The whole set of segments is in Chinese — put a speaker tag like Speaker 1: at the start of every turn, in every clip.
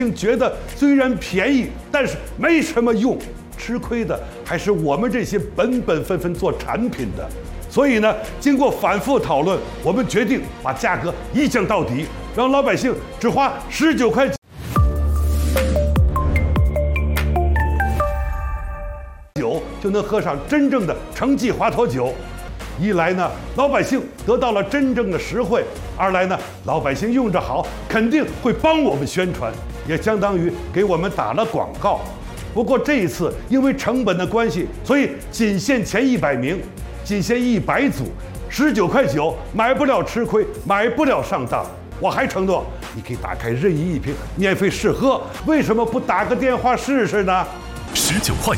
Speaker 1: 觉得虽然便宜，但是没什么用，吃亏的还是我们这些本分做产品的。所以呢，经过反复讨论，我们决定把价格一降到底，让老百姓只花19块9就能喝上真正的橙记华佗酒。一来呢，老百姓得到了真正的实惠；二来呢，老百姓用着好，肯定会帮我们宣传，也相当于给我们打了广告。不过这一次因为成本的关系，所以仅限前100名，仅限100组，19块9买不了吃亏，买不了上当。我还承诺，你可以打开任意一瓶免费试喝，为什么不打个电话试试呢
Speaker 2: ？19块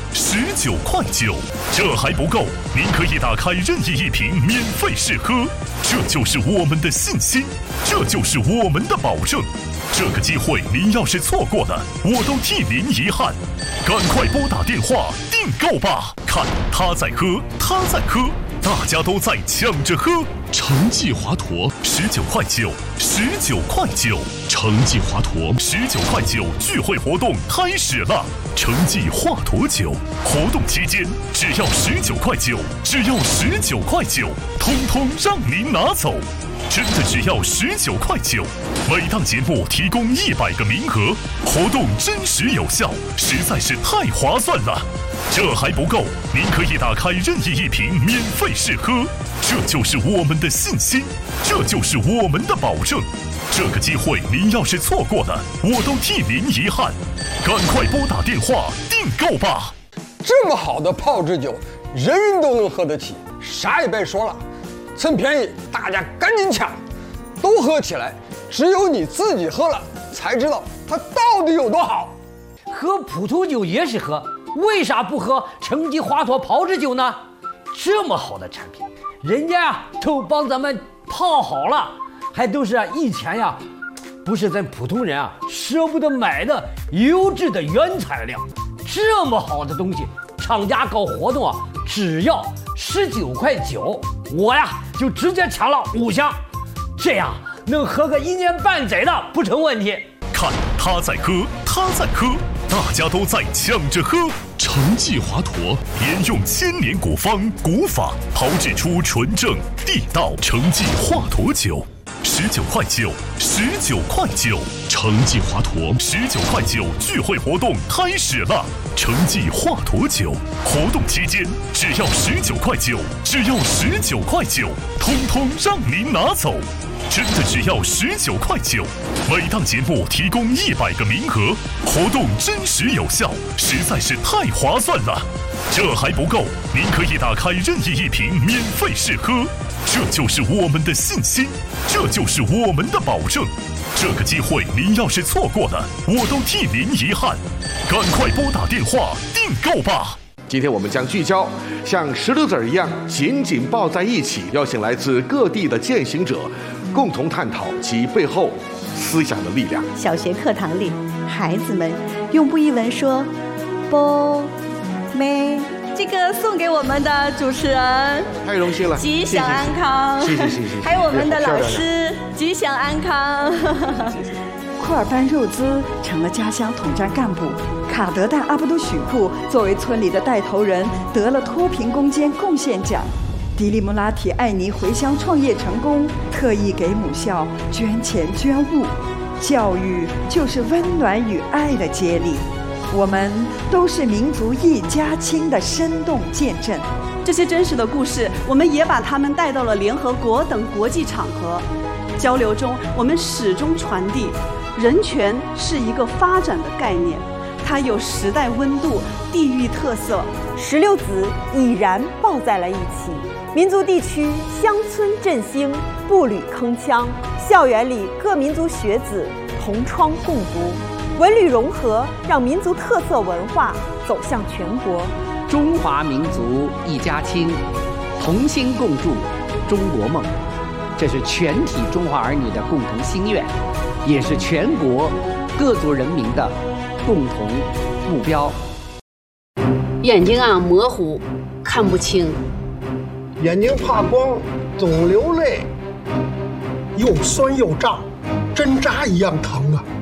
Speaker 2: 9，19块9，这还不够，您可以打开任意一瓶免费试喝，这就是我们的信心，这就是我们的保证。这个机会您要是错过了，我都替您遗憾。赶快拨打电话订购吧，看他在喝，他在喝，大家都在抢着喝。橙记华佗19块9，19块9，橙记华佗19块9聚会活动开始了。橙记华佗酒活动期间，只要19块9，只要19块9，通通让您拿走。真的只要19块9，每档节目提供100个名额，活动真实有效，实在是太划算了。这还不够，您可以打开任意一瓶免费试喝，这就是我们的信心，这就是我们的保证。这个机会您要是错过了，我都替您遗憾。赶快拨打电话订购吧。
Speaker 3: 这么好的炮制酒，人人都能喝得起，啥也别说了。趁便宜，大家赶紧抢，都喝起来！只有你自己喝了，才知道它到底有多好。
Speaker 4: 喝普通酒也是喝，为啥不喝橙记华佗炮制酒呢？这么好的产品，人家呀都帮咱们泡好了，还都是以前呀，不是咱普通人啊舍不得买的优质的原材料。这么好的东西，厂家搞活动啊，只要19块9，我呀就直接抢了5箱，这样能喝个1年半载的不成问题。
Speaker 2: 看他在喝，他在喝，大家都在抢着喝。橙记华佗沿用1000年古方古法，炮制出纯正地道橙记华佗酒。19块9，19块9，橙记华佗19块9聚会活动开始了。橙记华佗酒活动期间，只要19块9，只要19块9，通通让您拿走。真的只要19块9，每档节目提供100个名额，活动真实有效，实在是太划算了。这还不够，您可以打开任意一瓶免费试喝，这就是我们的信心，这就是我们的保证。这个机会您要是错过了，我都替您遗憾。赶快拨打电话订购吧。
Speaker 5: 今天我们将聚焦像石榴籽一样紧紧抱在一起，邀请来自各地的践行者，共同探讨其背后思想的力量。
Speaker 6: 小学课堂里，孩子们用布依文说波妹，这个送给我们的主持人，
Speaker 5: 太荣幸了，
Speaker 6: 吉祥安康，
Speaker 5: 谢谢。
Speaker 6: 还有我们的老师，吉祥安康。库尔班肉孜成了家乡统战干部，卡德旦阿布都许库作为村里的带头人得了脱贫攻坚贡献奖。迪利穆拉提艾尼回乡创业成功，特意给母校捐钱捐物。教育就是温暖与爱的接力，我们都是民族一家亲的生动见证。
Speaker 7: 这些真实的故事，我们也把它们带到了联合国等国际场合。交流中，我们始终传递，人权是一个发展的概念，它有时代温度、地域特色。
Speaker 8: 16子已然抱在了一起，民族地区乡村振兴，步履铿锵，校园里各民族学子同窗共读，文旅融合，让民族特色文化走向全国。
Speaker 9: 中华民族一家亲，同心共筑中国梦，这是全体中华儿女的共同心愿，也是全国各族人民的共同目标。
Speaker 10: 眼睛啊模糊，看不清，
Speaker 11: 眼睛怕光，总流泪，又酸又胀，针扎一样疼啊！